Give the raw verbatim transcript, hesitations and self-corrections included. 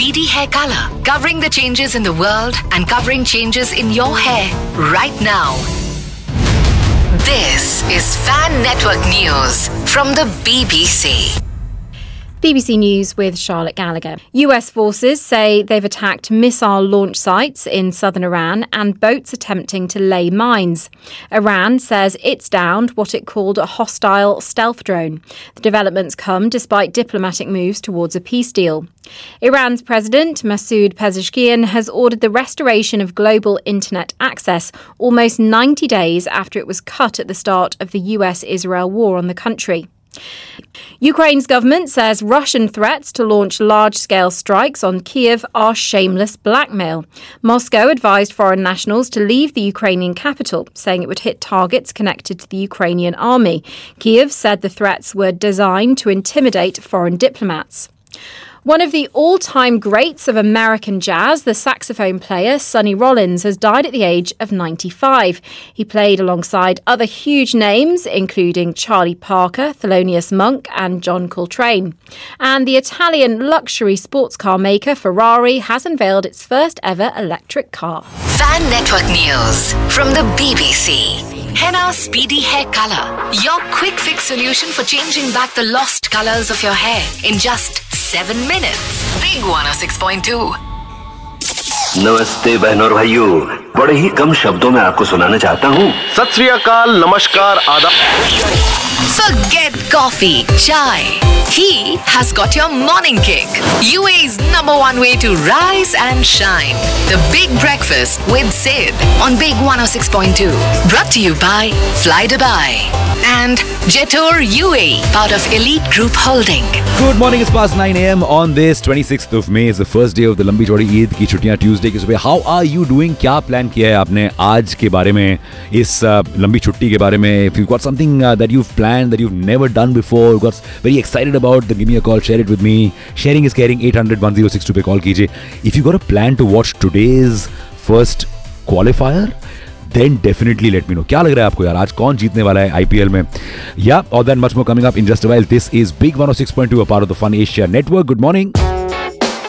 Speedy Hair Color, covering the changes in the world and covering changes in your hair right now. This is Fan Network News from the B B C. B B C News with Charlotte Gallagher. U S forces say they've attacked missile launch sites in southern Iran and boats attempting to lay mines. Iran says it's downed what it called a hostile stealth drone. The developments come despite diplomatic moves towards a peace deal. Iran's President Masoud Pezeshkian has ordered the restoration of global internet access almost ninety days after it was cut at the start of the U S Israel war on the country. Ukraine's government says Russian threats to launch large-scale strikes on Kyiv are shameless blackmail. Moscow advised foreign nationals to leave the Ukrainian capital, saying it would hit targets connected to the Ukrainian army. Kyiv said the threats were designed to intimidate foreign diplomats. One of the all-time greats of American jazz, the saxophone player Sonny Rollins, has died at the age of ninety-five. He played alongside other huge names, including Charlie Parker, Thelonious Monk and John Coltrane. And the Italian luxury sports car maker Ferrari has unveiled its first ever electric car. Fan Network News from the B B C. Henna Speedy Hair Color, your quick fix solution for changing back the lost colors of your hair in just seven minutes. Big one oh six point two. नमस्ते बहनों और भाइयों, बड़े ही कम शब्दों में आपको सुनाना चाहता हूँ। सत श्री अकाल, नमस्कार, आदाब। Forget coffee, chai. He has got your morning kick. U A's number one way to rise and shine. The Big Breakfast with Sid on Big one oh six point two. Brought to you by Fly Dubai and Jetour U A E, part of Elite Group Holding. Good morning, it's past nine a.m. on this twenty-sixth of May. It's the first day of the लंबी चौड़ी ईद की छुट्टियां Tuesday की सुबह. How are you doing? क्या plan किया है आपने आज के बारे में, इस uh, लंबी छुट्टी के बारे में? If you've got something uh, that you've planned that you've never done before, got very excited about, then give me a call, share it with me. Sharing is caring. eight hundred ten oh six two पे call कीजिए. If you got a plan to watch today's first qualifier, then definitely let me know. क्या लग रहा है आपको यार, आज कौन जीतने वाला है आईपीएल में? Yeah, all that much more coming up in just a while. This is Big one oh six point two, a part of the Fun Asia Network. Good morning.